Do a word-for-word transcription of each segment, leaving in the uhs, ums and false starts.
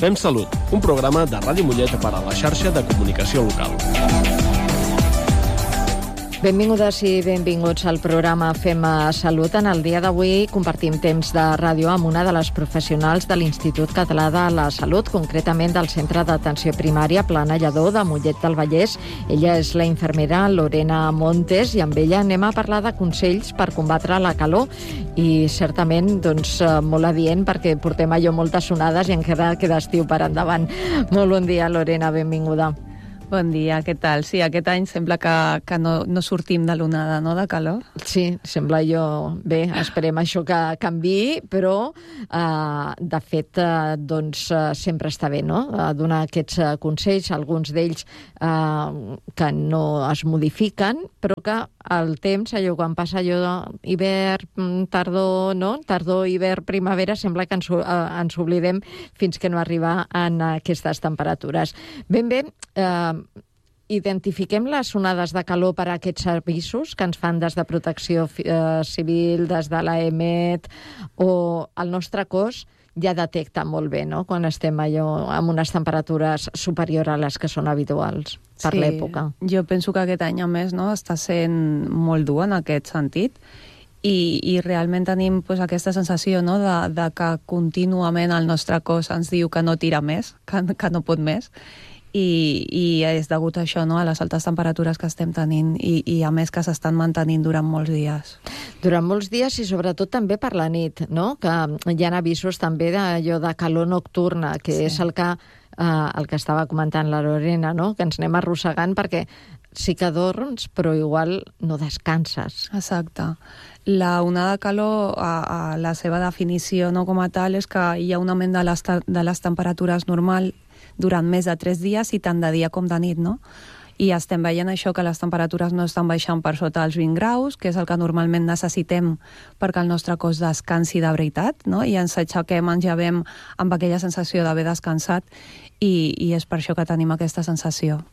Fem Salut, un programa de Ràdio Mollet per a la xarxa de comunicació local. Benvingudes i benvinguts al programa Fem Salut. En el dia d'avui compartim temps de ràdio amb una de les professionals de l'Institut Català de la Salut, concretament del Centre d'Atenció Primària Plana Lledó de Mollet del Vallès. Ella és la infermera Lorena Montes i amb ella anem a parlar de consells per combatre la calor i certament doncs, molt adient perquè portem allò moltes onades i encara queda estiu per endavant. Molt bon dia, Lorena, benvinguda. Bon dia, què tal? Sí, aquest any sembla que, que no, no sortim de l'onada, no?, de calor. Sí, sembla jo... Bé, esperem això que canviï, però, eh, de fet, eh, doncs, eh, sempre està bé, no?, eh, donar aquests eh, consells, alguns d'ells eh, que no es modifiquen, però que el temps, allò, quan passa allò hivern, tardor, no?, tardor, hivern, primavera, sembla que ens, eh, ens oblidem fins que no arriba en aquestes temperatures. Ben bé, eh, identifiquem les onades de calor per a aquests avisos que ens fan des de Protecció eh, Civil, des de l'A E M E T, o el nostre cos ja detecta molt bé, no?, quan estem allò amb unes temperatures superiors a les que són habituals per sí, l'època. Jo penso que aquest any, a més, no, està sent molt dur en aquest sentit i, i realment tenim pues, aquesta sensació, no?, de, de que contínuament el nostre cos ens diu que no tira més, que, que no pot més. I, i és degut a això, no?, a les altes temperatures que estem tenint i, i a més que s'estan mantenint durant molts dies. Durant molts dies i sobretot també per la nit, no?, que hi ha avisos també d'allò de calor nocturna, que sí. és el que, eh, el que estava comentant la Lorena, no?, que ens anem arrossegant perquè sí que dorms, però igual no descanses. Exacte. La onada de calor, a, a la seva definició, no, com a tal, és que hi ha un augment de les, de les temperatures normal durant més de tres dies i tant de dia com de nit, no? I estem veient això, que les temperatures no estan baixant per sota els vint graus, que és el que normalment necessitem perquè el nostre cos descansi de veritat, no? I ens aixequem, ens llevem amb aquella sensació d'haver descansat i, i és per això que tenim aquesta sensació.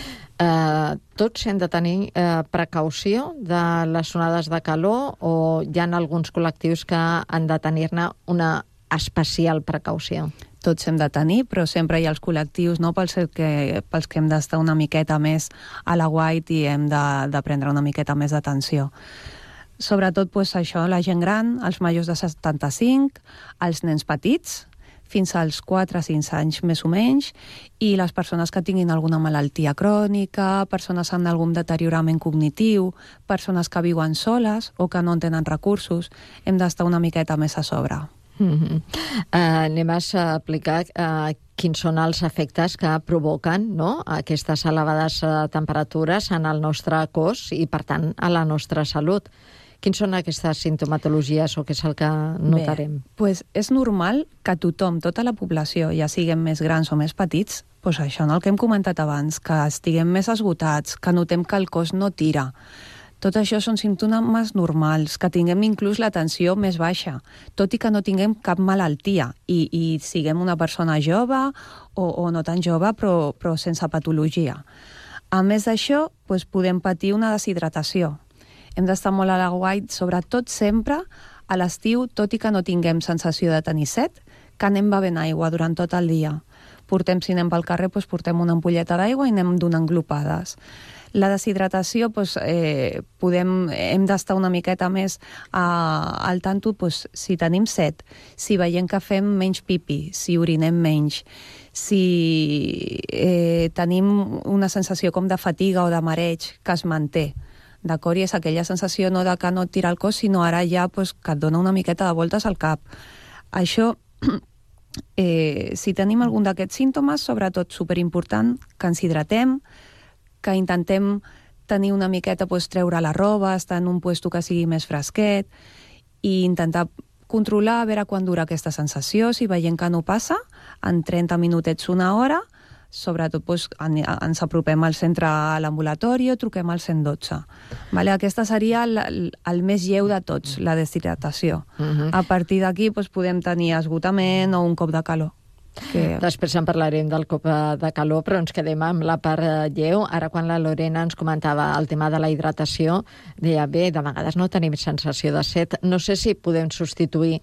Uh, tots hem de tenir uh, precaució de les onades de calor o hi ha alguns col·lectius que han de tenir-ne una especial precaució? Tots hem de tenir, però sempre hi ha els col·lectius, no?, pels que, pels que hem d'estar una miqueta més a l'aguait i hem de, de prendre una miqueta més d'atenció. Sobretot, pues, això, la gent gran, els majors de setanta-cinc, els nens petits, fins als quatre a cinc anys més o menys, i les persones que tinguin alguna malaltia crònica, persones amb algun deteriorament cognitiu, persones que viuen soles o que no en tenen recursos, hem d'estar una miqueta més a sobre. Mm-hmm. Uh, anem a explicar uh, quins són els efectes que provoquen, no?, aquestes elevades uh, temperatures en el nostre cos i, per tant, a la nostra salut. Quins són aquestes sintomatologies o què és el que notarem? Bé, pues és normal que tothom, tota la població, ja siguem més grans o més petits, pues això, no?, el que hem comentat abans, que estiguem més esgotats, que notem que el cos no tira. Tot això són símptomes normals, que tinguem inclús la tensió més baixa, tot i que no tinguem cap malaltia i, i siguem una persona jove o, o no tan jove, però, però sense patologia. A més d'això, doncs podem patir una deshidratació. Hem d'estar molt a l'aguait, sobretot sempre a l'estiu, tot i que no tinguem sensació de tenir set, que anem bevent aigua durant tot el dia. Portem, si anem pel carrer, doncs portem una ampolleta d'aigua i anem donant glopades. La deshidratació, doncs, eh, podem, hem d'estar una miqueta més a, al tanto, doncs, si tenim set, si veiem que fem menys pipi, si orinem menys, si eh, tenim una sensació com de fatiga o de mareig que es manté, d'acord? I és aquella sensació no de que no et tira el cos, sinó ara ja doncs, que et dona una miqueta de voltes al cap. Això, eh, si tenim algun d'aquests símptomes, sobretot superimportant, que ens hidratem, que intentem tenir una miqueta, doncs, treure la roba, estar en un puesto que sigui més fresquet i intentar controlar a veure quan dura aquesta sensació. Si veiem que no passa, en trenta minutets, una hora, sobretot doncs, ens apropem al centre, a l'ambulatori, o truquem al cent dotze. Vale? Aquesta seria el, el més lleu de tots, la deshidratació. Uh-huh. A partir d'aquí doncs, podem tenir esgotament o un cop de calor. Que... Després en parlarem del cop de calor, però ens quedem amb la part lleu. Ara, quan la Lorena ens comentava el tema de la hidratació, deia, bé, de vegades no tenim sensació de set. No sé si podem substituir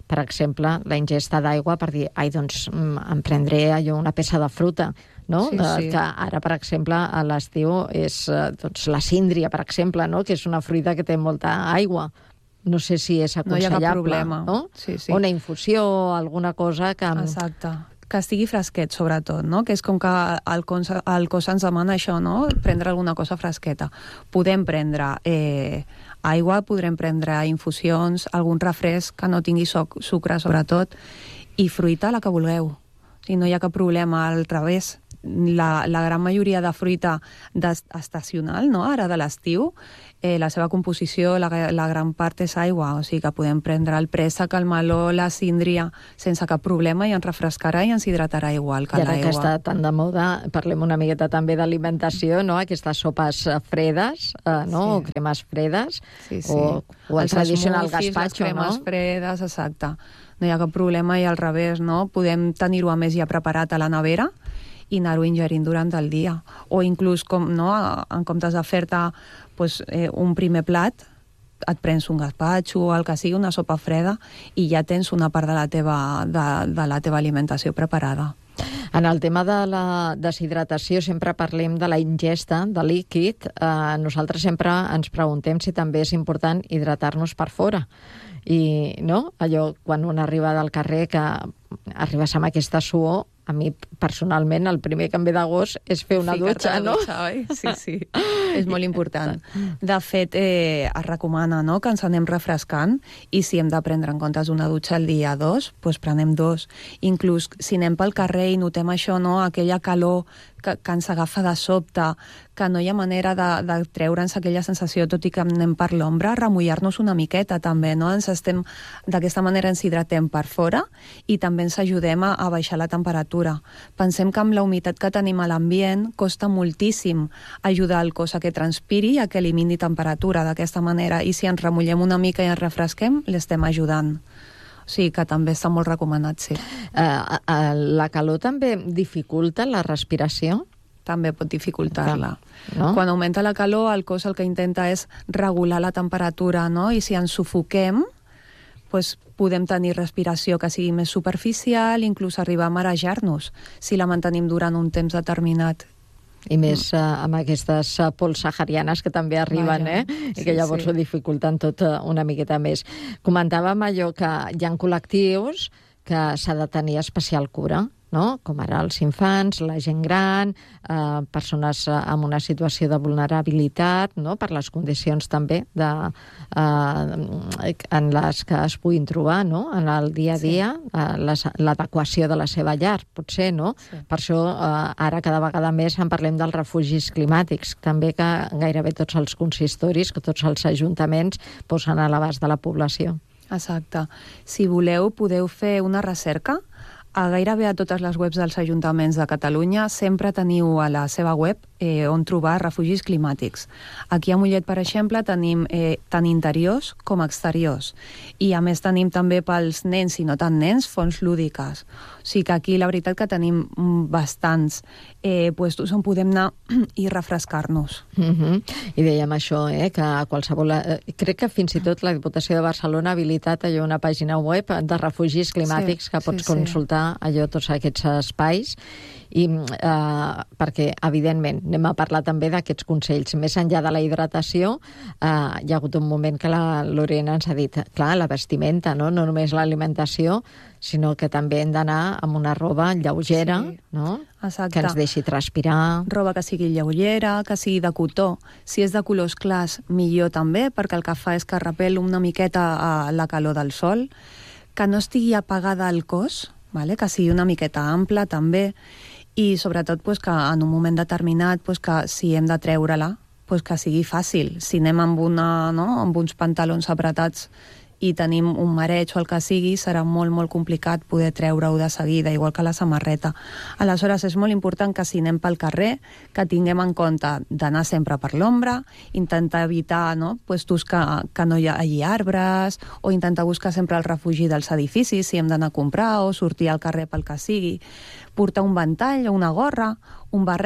per exemple, la ingesta d'aigua per dir, ai, doncs em prendré allò una peça de fruta, no? Sí, sí. Que ara, per exemple, a l'estiu és doncs, la síndria, per exemple, no? Que és una fruita que té molta aigua. No sé si és aconsellable. No hi ha cap problema. No? Sí, sí. Una infusió, alguna cosa que... Exacte. Que estigui fresquet, sobretot, no? Que és com que el cos, el cos ens demana això, no? Prendre alguna cosa fresqueta. Podem prendre eh, aigua, podrem prendre infusions, algun refresc que no tingui soc, sucre, sobretot, i fruita, la que vulgueu. O sigui, no hi ha cap problema, al revés. La, la gran majoria de fruita estacional, no? Ara de l'estiu, eh, la seva composició, la, la gran part és aigua, o sigui que podem prendre el préssec, el meló, la síndria, sense cap problema, i ens refrescarà i ens hidratarà igual que l'aigua. I ara que està tan de moda, parlem una miqueta també d'alimentació, no? Aquestes sopes fredes, eh, no? Sí. O cremes fredes, sí, sí. O, o el Els tradicional smoothies, gazpacho, les cremes no? fredes, exacte. No hi ha cap problema, i al revés, no? Podem tenir-ho a més ja preparat a la nevera i anar-ho ingerint durant el dia. O inclús, com, no, en comptes de fer-te pues, eh, un primer plat, et prens un gazpacho o el que sigui, una sopa freda, i ja tens una part de la teva, de, de la teva alimentació preparada. En el tema de la deshidratació sempre parlem de la ingesta de líquid. Eh, nosaltres sempre ens preguntem si també és important hidratar-nos per fora. I no? Allò, quan un arriba del carrer, que arribes amb aquesta suor, a mi, personalment, el primer que em ve de gust és fer una dutxa, no? Dutxa, oi? Sí, sí. És molt important. De fet, eh, es recomana, no?, que ens anem refrescant, i si hem de prendre en comptes una dutxa al dia dos, doncs prenem dos. Inclús si anem pel carrer i notem això, no?, aquella calor que, que ens agafa de sobte, que no hi ha manera de, de treure'ns aquella sensació, tot i que anem per l'ombra, remullar-nos una miqueta també, no? Ens estem, d'aquesta manera ens hidratem per fora i també ens ajudem a, a baixar la temperatura. Pensem que amb la humitat que tenim a l'ambient costa moltíssim ajudar el cos a que transpiri i a que elimini temperatura d'aquesta manera, i si ens remullem una mica i ens refresquem, l'estem ajudant. O sigui que també està molt recomanat, sí. Uh, uh, la calor també dificulta la respiració? També pot dificultar-la. No? Quan augmenta la calor, el cos el que intenta és regular la temperatura, no? I si ens sufoquem, pues, podem tenir respiració que sigui més superficial, inclús arribar a marejar-nos, si la mantenim durant un temps determinat. I més uh, amb aquestes uh, pols saharianes que també arriben, Vaja, eh? sí, I que llavors sí. ho dificulten tot uh, una miqueta més. Comentàvem allò que hi ha col·lectius que s'ha de tenir especial cura, no? Com ara els infants, la gent gran, eh, persones en una situació de vulnerabilitat, no? Per les condicions també de, eh, en les que es puguin trobar, no? En el dia a dia, sí. eh, l'adequació de la seva llar, potser, no? Sí. Per això eh, ara cada vegada més en parlem dels refugis climàtics, també que gairebé tots els consistoris, que tots els ajuntaments posen a l'abast de la població. Exacte. Si voleu, podeu fer una recerca. A gairebé a totes les webs dels ajuntaments de Catalunya sempre teniu a la seva web eh, on trobar refugis climàtics. Aquí a Mollet, per exemple, tenim eh, tant interiors com exteriors. I a més tenim també pels nens i no tan nens fonts lúdiques. O sigui que aquí la veritat que tenim bastants eh, puestos on podem anar i refrescar-nos. Uh-huh. I dèiem això, eh, que qualsevol... Eh, crec que fins i tot la Diputació de Barcelona ha habilitat allò una pàgina web de refugis climàtics, sí, que pots sí, consultar sí. allò tots aquests espais, i eh, perquè, evidentment, anem a parlar també d'aquests consells. Més enllà de la hidratació, eh, hi ha hagut un moment que la Lorena ens ha dit, clar, la vestimenta, no, no només l'alimentació, sinó que també hem d'anar amb una roba lleugera, sí. no? Exacte. Que ens deixi transpirar. Roba que sigui lleugera, que sigui de cotó. Si és de colors clars, millor també, perquè el que fa és que repel una miqueta a la calor del sol, que no estigui apagada al cos, vale? Que sigui una miqueta ampla també, i sobretot pues, que en un moment determinat pues, que si hem de treure-la pues, que sigui fàcil. Si anem amb, una, no? amb uns pantalons apretats i tenim un mareig o el que sigui, serà molt, molt complicat poder treure-ho de seguida, igual que la samarreta. Aleshores, és molt important que si anem pel carrer, que tinguem en compte d'anar sempre per l'ombra, intentar evitar no? puestos que, que no hi hagi arbres, o intentar buscar sempre el refugi dels edificis, si hem d'anar a comprar o sortir al carrer pel que sigui, portar un ventall o una gorra, un barret,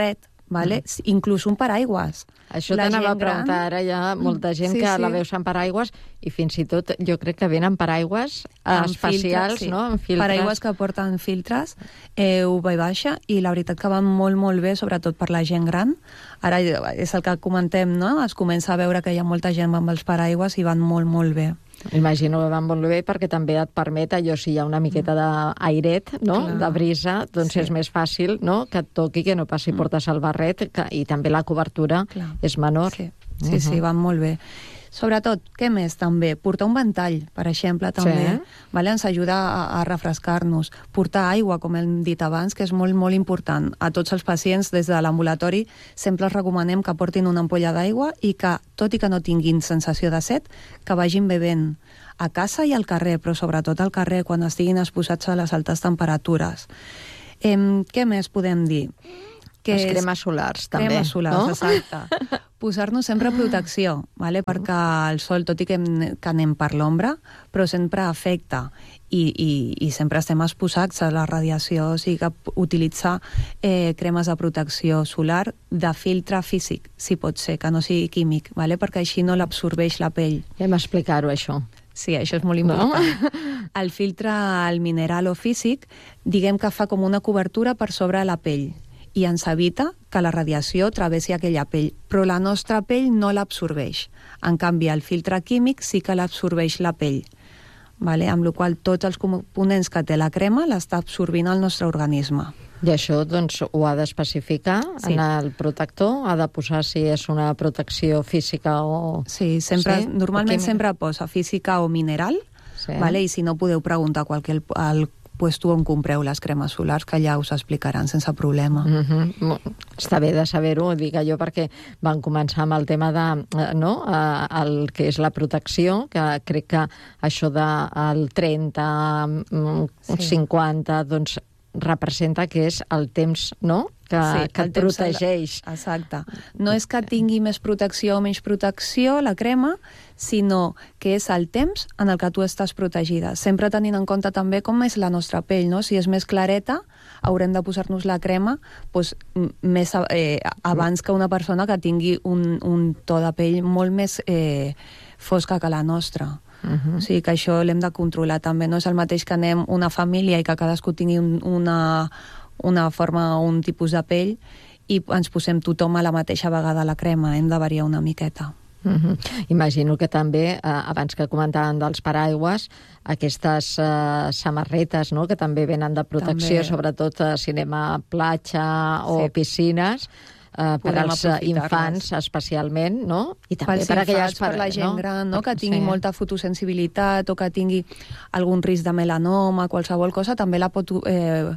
vale? Mm. Inclús un paraigües. Això t'anava a preguntar, ara hi ha molta gent sí, que sí. la veus en paraigües i fins i tot jo crec que venen paraigües amb especials, filtres, sí. no? Amb filtres. Paraigües que porten filtres, eh, U V baixa, i la veritat que van molt, molt bé, sobretot per la gent gran. Ara és el que comentem, no? Es comença a veure que hi ha molta gent amb els paraigües i van molt, molt bé. Imagino que van molt bé perquè també et permet, allò si hi ha una miqueta d'airet, no? Clar. De brisa, doncs sí. és més fàcil, no? Que et toqui, que no passi portes al barret, que, i també la cobertura Clar. és menor. Sí, sí, uh -huh. sí, van molt bé. Sobretot, què més també? Portar un ventall, per exemple, també. Sí. Vale? Ens ajuda a, a refrescar-nos. Portar aigua, com hem dit abans, que és molt, molt important. A tots els pacients, des de l'ambulatori, sempre els recomanem que portin una ampolla d'aigua i que, tot i que no tinguin sensació de set, que vagin bevent a casa i al carrer, però sobretot al carrer, quan estiguin exposats a les altes temperatures. Eh, què més podem dir? Que les cremes solars, també. Cremes solars, no? Exacte. Posar-nos sempre protecció, vale? Perquè el sol, tot i que, hem, que anem per l'ombra, però sempre afecta i, i, i sempre estem exposats a la radiació, o sigui que utilitzar eh, cremes de protecció solar de filtre físic, si pot ser, que no sigui químic, vale? Perquè així no l'absorbeix la pell. Hem explicar-ho, això. Sí, això és molt important. No? El filtre, el mineral o físic, diguem que fa com una cobertura per sobre de la pell i ens evita que la radiació travessi aquella pell, però la nostra pell no l'absorbeix. En canvi, el filtre químic sí que l'absorbeix la pell, vale? Amb la qual cosa tots els components que té la crema l'està absorbint el nostre organisme. I això doncs, ho ha d'especificar sí. en el protector? Ha de posar si és una protecció física o... Sí, sempre, sí? normalment sempre posa física o mineral, sí. vale? I si no podeu preguntar qualque al puesto on compreu les cremes solars, que ja us explicaran sense problema. Mm -hmm. Està bé de saber-ho, dic jo, perquè van començar amb el tema de, no?, el que és la protecció, que crec que això del trenta, sí. cinquanta, doncs representa que és el temps, no?, que, sí, que et protegeix. El... Exacte. No és que tingui més protecció o menys protecció, la crema, sinó que és el temps en el que tu estàs protegida. Sempre tenint en compte també com és la nostra pell, no? Si és més clareta, haurem de posar-nos la crema doncs, més eh, abans que una persona que tingui un, un to de pell molt més eh, fosca que la nostra. Uh-huh. O sigui que això l'hem de controlar també. No és el mateix que anem una família i que cadascú tingui un, una, una forma o un tipus de pell i ens posem tothom a la mateixa vegada la crema. Hem de variar una miqueta. Uh-huh. Imagino que també, eh, abans que comentaven dels paraigües, aquestes eh, samarretes, no?, que també venen de protecció, també. Sobretot eh, si anem a platja o sí. piscines, Uh, per als infants especialment, no? I també per, per aquelles per la gent no? gran, no? Que tingui sí. molta fotosensibilitat o que tingui algun risc de melanoma, qualsevol cosa, també la pot eh,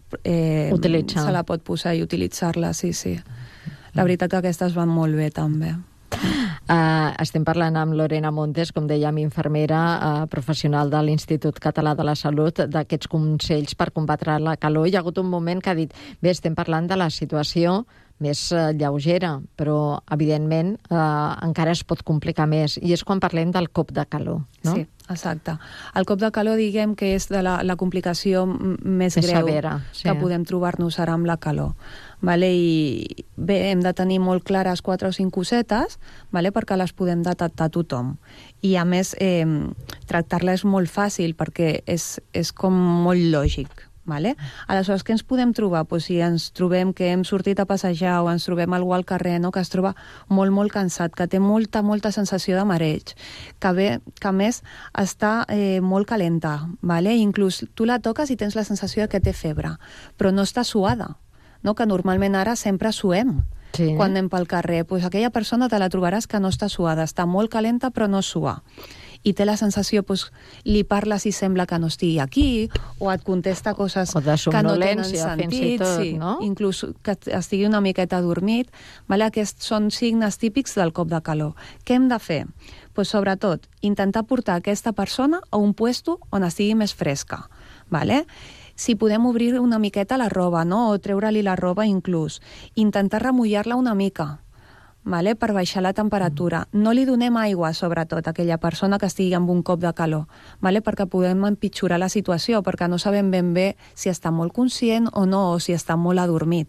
eh, utilitzar. Se la pot posar i utilitzar-la, sí, sí. La veritat que aquestes van molt bé també. Uh, estem parlant amb Lorena Montes, com dèiem, infermera uh, professional de l'Institut Català de la Salut, d'aquests consells per combatre la calor. Hi ha hagut un moment que ha dit, bé, estem parlant de la situació més uh, lleugera, però, evidentment, uh, encara es pot complicar més. I és quan parlem del cop de calor, no? Sí, exacte. El cop de calor, diguem que és de la, la complicació més greu severa, sí. que podem trobar-nos ara amb la calor. Vale? I bé, hem de tenir molt clares quatre o cinc cosetes, vale? Perquè les podem detectar tothom. I, a més, eh, tractar-la és molt fàcil perquè és, és com molt lògic. Vale? Aleshores, què ens podem trobar? Pues si ens trobem que hem sortit a passejar o ens trobem algú al carrer, no? Que es troba molt, molt cansat, que té molta, molta sensació de mareig, que, bé, que a més està eh, molt calenta, vale? Inclús tu la toques i tens la sensació de que té febre, però no està suada, no? Que normalment ara sempre suem. Sí. Quan anem pel carrer, pues aquella persona te la trobaràs que no està suada, està molt calenta però no sua. I té la sensació, pues, li parles i sembla que no estigui aquí, o et contesta coses que no tenen sentit, tot, sí, no? Inclús que estigui una miqueta dormit. Vale? Aquests són signes típics del cop de calor. Què hem de fer? Pues, sobretot, intentar portar aquesta persona a un puesto on estigui més fresca. Vale? Si podem obrir una miqueta la roba, no? O treure-li la roba inclús. Intentar remullar-la una mica, vale? Per baixar la temperatura. No li donem aigua, sobretot, a aquella persona que estigui amb un cop de calor, vale? Perquè podem empitjorar la situació, perquè no sabem ben bé si està molt conscient o no, o si està molt adormit.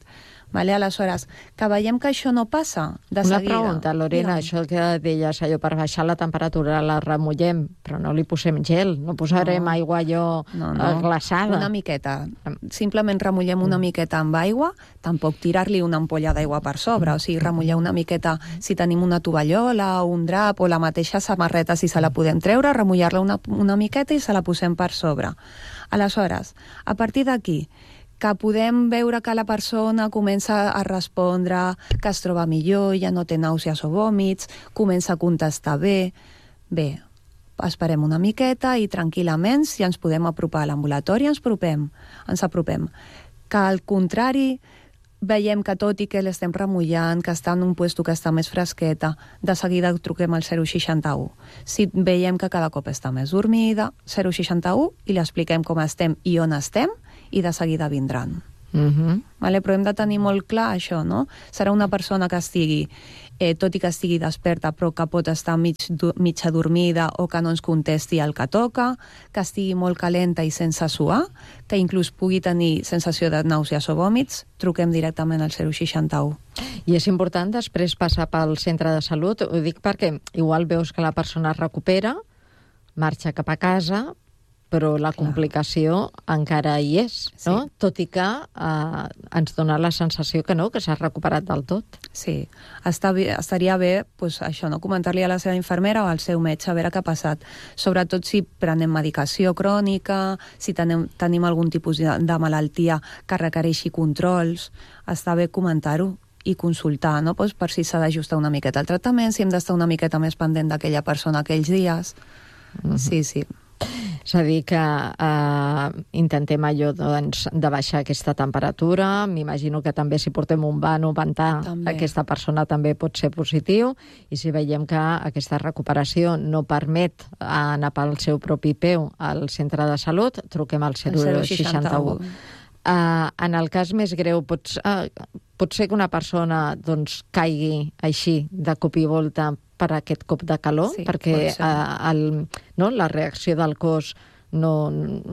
Vale? Aleshores, que veiem que això no passa de Una seguida. pregunta, Lorena, Digue'm. això que deies, allò, per baixar la temperatura la remullem, però no li posem gel, no posarem No. aigua allò No, eh, no. glaçada. Una miqueta. Simplement remullem una miqueta amb aigua, tampoc tirar-li una ampolla d'aigua per sobre, o sigui, remullar una miqueta si tenim una tovallola, un drap o la mateixa samarreta, si se la podem treure, remullar-la una, una miqueta i se la posem per sobre. Aleshores, a partir d'aquí, que podem veure que la persona comença a respondre, que es troba millor, ja no té nàusees o vòmits, comença a contestar bé. Bé, esperem una miqueta i tranquil·lament, si ens podem apropar a l'ambulatori, ens apropem, ens apropem. Que al contrari, veiem que tot i que l'estem remullant, que està en un puesto que està més fresqueta, de seguida truquem al zero seixanta u. Si veiem que cada cop està més dormida, zero seixanta u, i li expliquem com estem i on estem, i de seguida vindran. Uh-huh. Vale? Però hem de tenir molt clar això, no? Serà una persona que estigui, eh, tot i que estigui desperta, però que pot estar mig, mitja dormida o que no ens contesti el que toca, que estigui molt calenta i sense suar, que inclús pugui tenir sensació de nàusees o vòmits, truquem directament al zero seixanta u. I és important després passar pel centre de salut, ho dic perquè igual veus que la persona es recupera, marxa cap a casa, però la complicació encara hi és, no? Sí. Tot i que eh, ens dona la sensació que no, que s'ha recuperat del tot. Sí, Està bé, estaria bé pues, això, no? Comentar-li a la seva infermera o al seu metge a veure què ha passat. Sobretot si prenem medicació crònica, si tenem, tenim algun tipus de, de malaltia que requereixi controls, està bé comentar-ho i consultar, no? Pues, per si s'ha d'ajustar una miqueta el tractament, si hem d'estar una miqueta més pendent d'aquella persona aquells dies. Mm-hmm. Sí, sí. És a dir, que eh, intentem allò doncs, de baixar aquesta temperatura. M'imagino que també si portem un ban o ventar, També. aquesta persona també pot ser positiu. I si veiem que aquesta recuperació no permet anar pel seu propi peu al centre de salut, truquem al zero seixanta u. Uh, en el cas més greu, pots, uh, pot ser que una persona doncs, caigui així, de cop i volta, per aquest cop de calor, Sí, perquè uh, el, no, la reacció del cos no...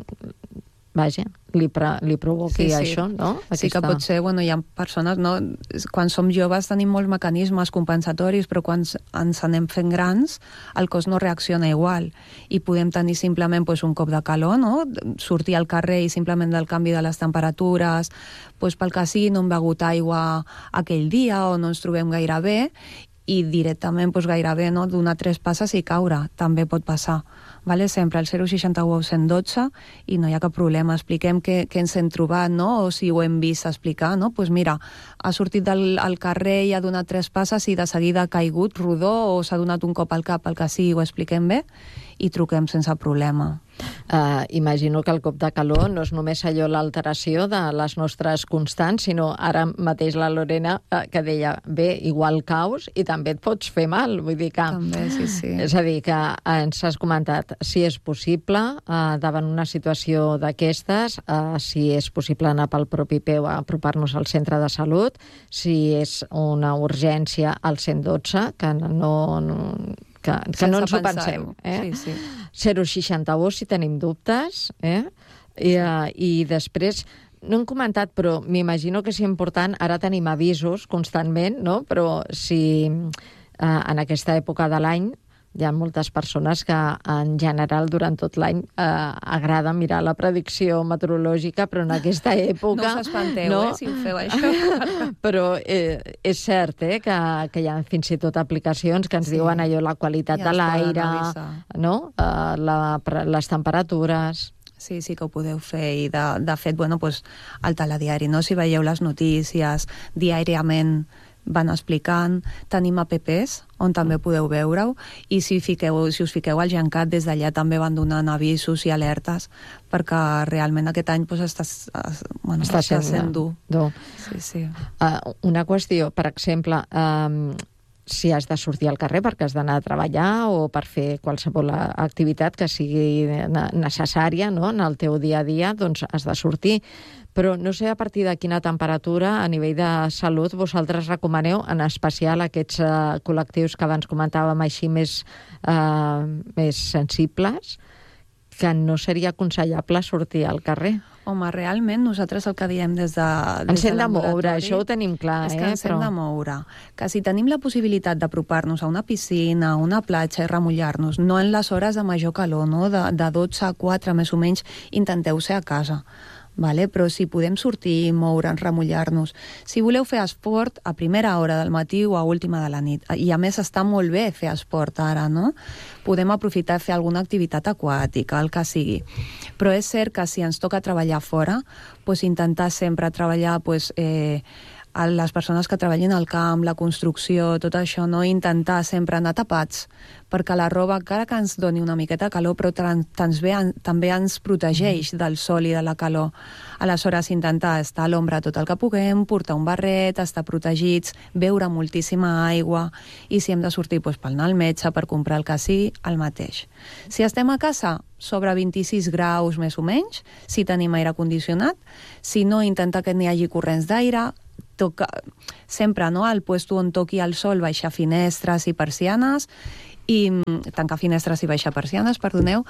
Vaja, li, pre, li provoqui Sí, sí. això, no? Sí que pot ser, bueno, hi ha persones, no? Quan som joves tenim molts mecanismes compensatoris, però quan ens anem fent grans, el cos no reacciona igual. I podem tenir simplement pues, un cop de calor, no? Sortir al carrer i simplement del canvi de les temperatures, pues, pel que sigui, no hem begut aigua aquell dia o no ens trobem gaire bé, i directament pues, gairebé no, donar tres passes i caure, també pot passar. Vale? Sempre al zero seixanta u o cent dotze i no hi ha cap problema. Expliquem què, què ens hem trobat, no? O si ho hem vist explicar, no? Pues mira, ha sortit del, al carrer i ha donat tres passes i de seguida ha caigut rodó o s'ha donat un cop al cap, el que sigui, ho expliquem bé i truquem sense problema. Uh, imagino que el cop de calor no és només allò l'alteració de les nostres constants, sinó ara mateix la Lorena uh, que deia, bé, igual caus i també et pots fer mal, vull dir que... També, sí, sí. És a dir, que ens has comentat si és possible, uh, davant una situació d'aquestes, uh, si és possible anar pel propi peu a apropar-nos al centre de salut, si és una urgència al cent dotze, que no... no que, que no ens ho pensem. Eh? Sí, sí. zero seixanta u si tenim dubtes, eh? I, uh, i després, no hem comentat, però m'imagino que és important, ara tenim avisos constantment, no? Però si uh, en aquesta època de l'any hi ha moltes persones que en general durant tot l'any eh, agrada mirar la predicció meteorològica, però en aquesta època... No us espanteu, no? eh, si ho feu això. Però eh, és cert eh, que, que hi ha fins i tot aplicacions que ens sí. diuen allò, la qualitat Ja de l'aire, no? eh, la, les temperatures... Sí, sí que ho podeu fer i de, de fet, bueno, pues, al telediari, no? Si veieu les notícies diàriament van explicant, tenim apps on també podeu veure-ho i si, fiqueu, si us fiqueu al Gencat des d'allà també van donant avisos i alertes perquè realment aquest any pues, està, bueno, està, està sent dur. dur. Sí, sí. Uh, una qüestió, per exemple, um, si has de sortir al carrer perquè has d'anar a treballar o per fer qualsevol activitat que sigui necessària, no? En el teu dia a dia, doncs has de sortir. Però no sé a partir de quina temperatura a nivell de salut vosaltres recomaneu, en especial aquests uh, col·lectius que abans comentàvem així més, uh, més sensibles, que no seria aconsellable sortir al carrer. Home, realment nosaltres el que diem des de des Ens hem de de moure, laboratori això ho tenim clar, és que eh? ens hem de moure. Que si tenim la possibilitat d'apropar-nos a una piscina, a una platja i remullar-nos, no en les hores de major calor, no? de, de dotze a quatre més o menys, intenteu ser a casa. Vale? Però si podem sortir, moure'ns, remullar-nos. Si voleu fer esport a primera hora del matí o a última de la nit, i a més està molt bé fer esport ara, no? Podem aprofitar fer alguna activitat aquàtica, el que sigui. Però és cert que si ens toca treballar fora, doncs intentar sempre treballar doncs, eh, a les persones que treballin al camp, la construcció, tot això, no? Intentar sempre anar tapats, perquè la roba, encara que ens doni una miqueta de calor, però tans bé, també ens protegeix del sol i de la calor. Aleshores, intentar estar a l'ombra tot el que puguem, portar un barret, estar protegits, beure moltíssima aigua, i si hem de sortir doncs, per anar al metge, per comprar el que sigui, el mateix. Si estem a casa, sobre vint-i-sis graus més o menys, si tenim aire condicionat, si no, intentar que n'hi hagi corrents d'aire, toca, sempre no, al puesto on toqui el sol, baixar finestres i persianes, i tancar finestres i baixar persianes, perdoneu,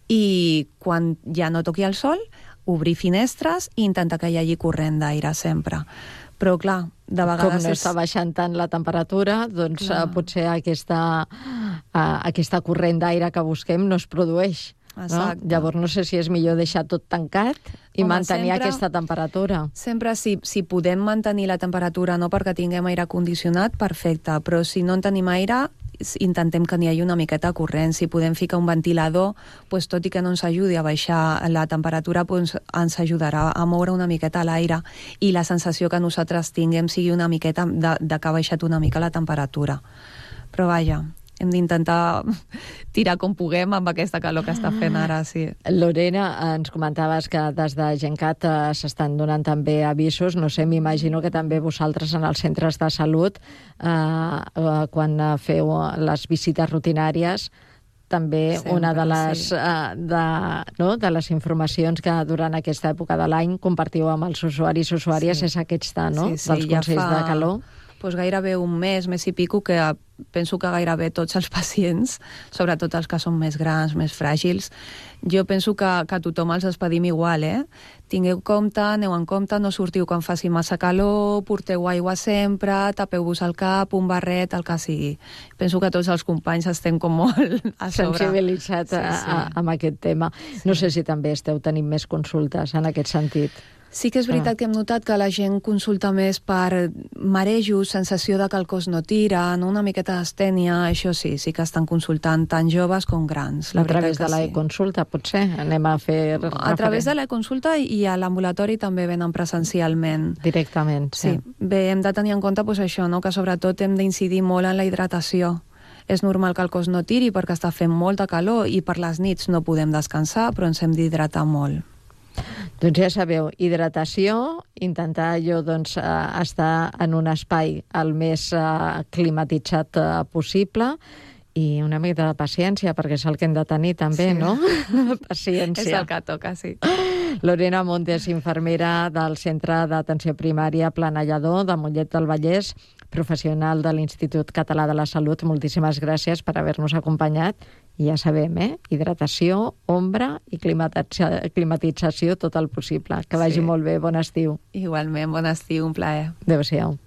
i quan ja no toqui el sol, obrir finestres i intentar que hi hagi corrent d'aire sempre. Però clar, de vegades... Com no és... està baixant tant la temperatura, doncs uh, potser aquesta, uh, aquesta corrent d'aire que busquem no es produeix. No? Llavors no sé si és millor deixar tot tancat i Home, mantenir sempre, aquesta temperatura. Sempre si, si podem mantenir la temperatura, no perquè tinguem aire condicionat, perfecte, però si no en tenim aire, intentem que n'hi hagi una miqueta de corrent. Si podem ficar un ventilador, doncs, tot i que no ens ajudi a baixar la temperatura, doncs, ens ajudarà a moure una miqueta l'aire i la sensació que nosaltres tinguem sigui una miqueta de, de que ha baixat una mica la temperatura. Però vaja, hem d'intentar tirar com puguem amb aquesta calor que està fent ara, sí. Lorena, ens comentaves que des de Gencat eh, s'estan donant també avisos, no sé, m'imagino que també vosaltres en els centres de salut, eh, eh, quan feu les visites rutinàries, també Sempre, una de les, sí. eh, de, no, de les informacions que durant aquesta època de l'any compartiu amb els usuaris i usuàries sí. és aquesta, no?, sí, sí, dels consells ja fa... de calor. Pues gairebé un mes, mes i pico, que penso que gairebé tots els pacients, sobretot els que són més grans, més fràgils, jo penso que, que tothom els despedim igual, eh? Tingueu compte, aneu en compte, no sortiu quan faci massa calor, porteu aigua sempre, tapeu-vos el cap, un barret, el que sigui. Penso que tots els companys estem com molt a sobre. Sensibilitzats sí, sí. A, a, amb aquest tema. Sí. No sé si també esteu tenint més consultes en aquest sentit. Sí que és veritat ah. que hem notat que la gent consulta més per marejos, sensació de que el cos no tira, no? Una miqueta d'astènia, això sí, sí que estan consultant tant joves com grans. A través de l'e-consulta, potser? Anem a fer... A través de l'e-consulta i a l'ambulatori també venen presencialment. Directament, sí. Sí. Bé, hem de tenir en compte pues, això, no? Que sobretot hem d'incidir molt en la hidratació. És normal que el cos no tiri perquè està fent molta calor i per les nits no podem descansar, però ens hem d'hidratar molt. Doncs ja sabeu, hidratació, intentar jo doncs, estar en un espai el més climatitzat possible i una mica de paciència, perquè és el que hem de tenir també, sí. no? Paciència. És el que toca, sí. Lorena Montes, infermera del Centre d'Atenció Primària Planellador de Mollet del Vallès, professional de l'Institut Català de la Salut. Moltíssimes gràcies per haver-nos acompanyat. I ja sabem, eh? Hidratació, ombra i climatització tot el possible. Que vagi sí. molt bé. Bon estiu. Igualment, bon estiu, un plaer. Adéu-siau.